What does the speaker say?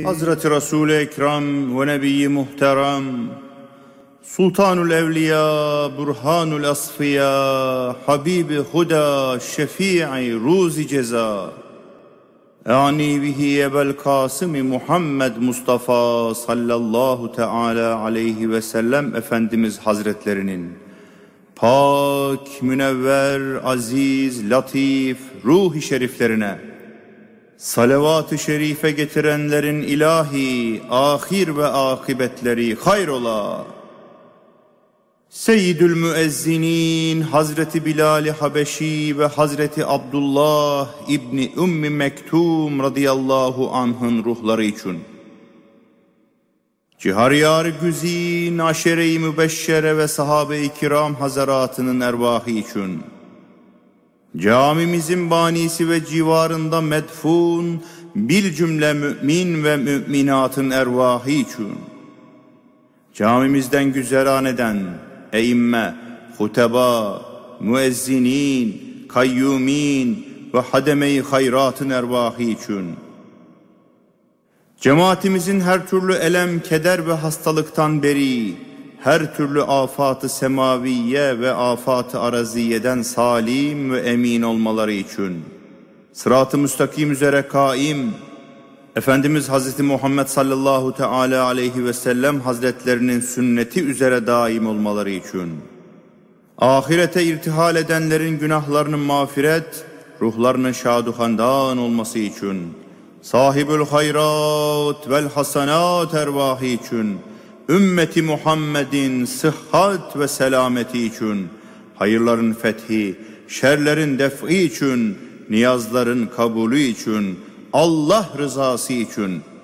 Hazreti Resul-i Ekrem ve Nebi-i Muhterem, Sultanul Evliya, Burhanul Asfiya, Habibi Huda, Şefii Ruzi Ceza, yani bihi Ebel Kasım-ı Muhammed Mustafa sallallahu teala aleyhi ve sellem Efendimiz Hazretlerinin pak, münevver, aziz, latif, ruh-i şeriflerine salavat-ı şerife getirenlerin ilahi, ahir ve akıbetleri hayrola. Seyyidül Müezzinin Hazreti Bilal-i Habeşi ve Hazreti Abdullah İbni Ümmi Mektum radıyallahu anh'ın ruhları için, Ciharyar Güzin, Aşere-i Mübeşşere ve Sahabe-i Kiram Hazaratının ervahı için, camimizin banisi ve civarında medfun bil cümle mümin ve müminatın ervahı için, camimizden güzeran eden eimme, huteba, müezzinin, kayyumin ve hademe-i hayratın ervahı için, cemaatimizin her türlü elem, keder ve hastalıktan beri, her türlü afat-ı semaviye ve afat-ı araziyeden salim ve emin olmaları için, sırat-ı müstakim üzere kaim, Efendimiz Hazreti Muhammed sallallahu teala aleyhi ve sellem Hazretlerinin sünneti üzere daim olmaları için, ahirete irtihal edenlerin günahlarının mağfiret, ruhlarının şaduhandan olması için, sahibül hayrat vel hasanat ervahı için, ümmeti Muhammed'in sıhhat ve selameti için, hayırların fethi, şerlerin def'i için, niyazların kabulü için, Allah rızası için,